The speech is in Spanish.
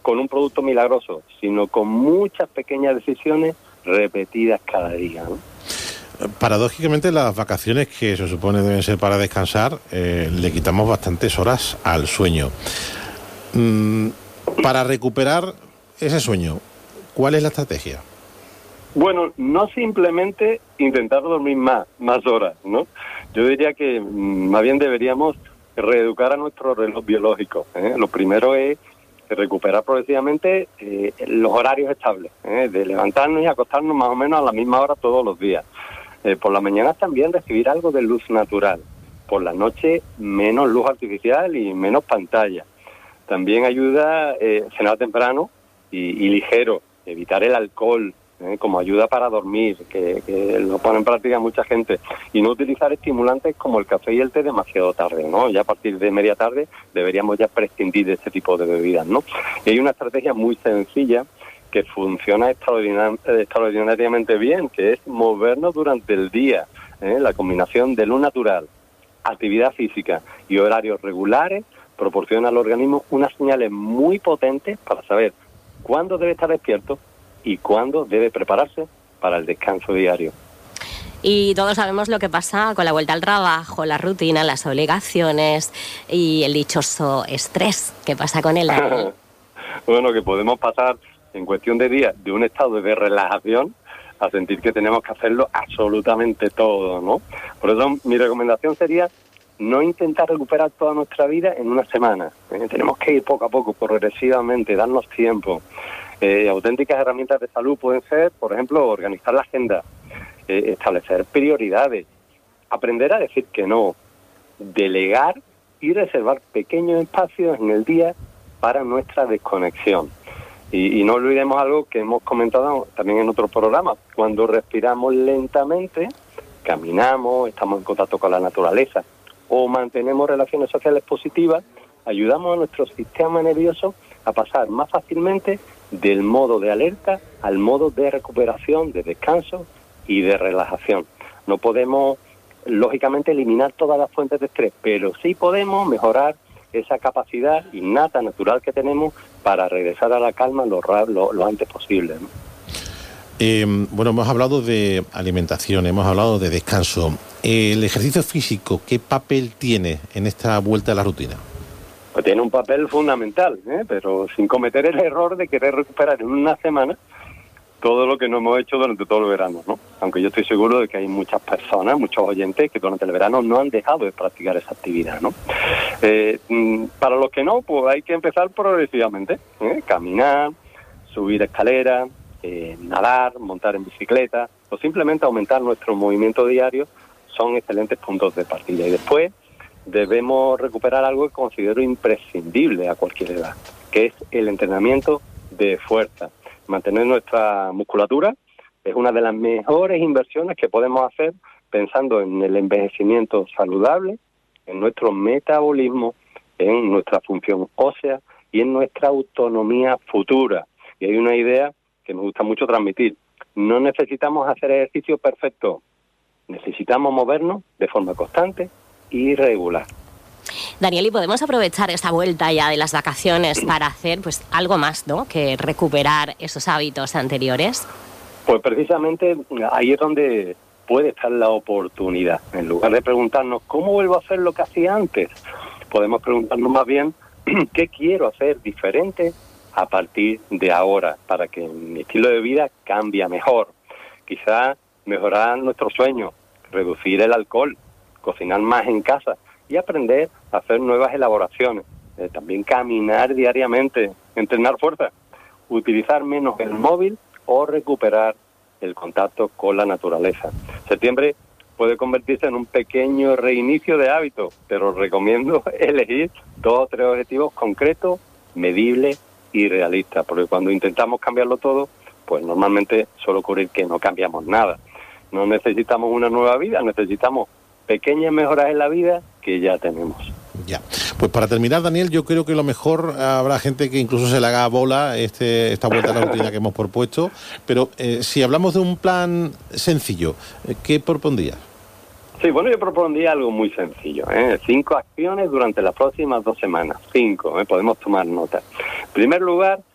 con un producto milagroso, sino con muchas pequeñas decisiones repetidas cada día, ¿no? Paradójicamente, las vacaciones, que se supone deben ser para descansar, le quitamos bastantes horas al sueño. Para recuperar ese sueño, ¿cuál es la estrategia? Bueno, no simplemente intentar dormir más horas, ¿no? Yo diría que más bien deberíamos reeducar a nuestro reloj biológico, ¿eh? Lo primero es recuperar progresivamente los horarios estables, de levantarnos y acostarnos más o menos a la misma hora todos los días. Por la mañana también recibir algo de luz natural. Por la noche menos luz artificial y menos pantalla. También ayuda cenar temprano y ligero, evitar el alcohol como ayuda para dormir, que lo pone en práctica mucha gente, y no utilizar estimulantes como el café y el té demasiado tarde, ¿no? Ya a partir de media tarde deberíamos ya prescindir de este tipo de bebidas, ¿no? Y hay una estrategia muy sencilla que funciona extraordinariamente bien, que es movernos durante el día, la combinación de luz natural, actividad física y horarios regulares proporciona al organismo unas señales muy potentes para saber cuándo debe estar despierto y cuándo debe prepararse para el descanso diario. Y todos sabemos lo que pasa con la vuelta al trabajo, la rutina, las obligaciones y el dichoso estrés. ¿Qué pasa con él? Bueno, que podemos pasar en cuestión de días de un estado de relajación a sentir que tenemos que hacerlo absolutamente todo, ¿no? Por eso mi recomendación sería no intentar recuperar toda nuestra vida en una semana. Tenemos que ir poco a poco, progresivamente, darnos tiempo. Auténticas herramientas de salud pueden ser, por ejemplo, organizar la agenda, establecer prioridades, aprender a decir que no, delegar y reservar pequeños espacios en el día para nuestra desconexión. Y no olvidemos algo que hemos comentado también en otros programas. Cuando respiramos lentamente, caminamos, estamos en contacto con la naturaleza o mantenemos relaciones sociales positivas, ayudamos a nuestro sistema nervioso a pasar más fácilmente del modo de alerta al modo de recuperación, de descanso y de relajación. No podemos, lógicamente, eliminar todas las fuentes de estrés, pero sí podemos mejorar esa capacidad innata, natural que tenemos para regresar a la calma lo antes posible, ¿no? Bueno, hemos hablado de alimentación, hemos hablado de descanso. ¿El ejercicio físico qué papel tiene en esta vuelta a la rutina? Pues tiene un papel fundamental, pero sin cometer el error de querer recuperar en una semana todo lo que no hemos hecho durante todo el verano, ¿no? Aunque yo estoy seguro de que hay muchas personas, muchos oyentes que durante el verano no han dejado de practicar esa actividad, ¿no? Para los que no, pues hay que empezar progresivamente, caminar, subir escaleras, nadar, montar en bicicleta o simplemente aumentar nuestro movimiento diario son excelentes puntos de partida. Y después debemos recuperar algo que considero imprescindible a cualquier edad, que es el entrenamiento de fuerza. Mantener nuestra musculatura es una de las mejores inversiones que podemos hacer pensando en el envejecimiento saludable, en nuestro metabolismo, en nuestra función ósea y en nuestra autonomía futura. Y hay una idea que me gusta mucho transmitir. No necesitamos hacer ejercicio perfecto, necesitamos movernos de forma constante y regular. Daniel, ¿y podemos aprovechar esta vuelta ya de las vacaciones para hacer pues algo más, ¿no?, que recuperar esos hábitos anteriores? Pues precisamente ahí es donde puede estar la oportunidad. En lugar de preguntarnos ¿cómo vuelvo a hacer lo que hacía antes?, podemos preguntarnos más bien ¿qué quiero hacer diferente a partir de ahora para que mi estilo de vida cambie mejor? Quizás mejorar nuestro sueño, reducir el alcohol, cocinar más en casa y aprender a hacer nuevas elaboraciones. También caminar diariamente, entrenar fuerza, utilizar menos el móvil o recuperar el contacto con la naturaleza. Septiembre puede convertirse en un pequeño reinicio de hábitos, pero recomiendo elegir 2 o 3 objetivos concretos, medibles y realistas, porque cuando intentamos cambiarlo todo, pues normalmente suele ocurrir que no cambiamos nada. No necesitamos una nueva vida, necesitamos pequeñas mejoras en la vida que ya tenemos. Ya. Pues para terminar, Daniel, yo creo que lo mejor, habrá gente que incluso se le haga bola esta vuelta a la rutina que hemos propuesto, pero si hablamos de un plan sencillo, ¿qué propondrías? Sí, bueno, yo propondría algo muy sencillo, 5 acciones durante las próximas 2 semanas. 5, podemos tomar nota. En primer lugar,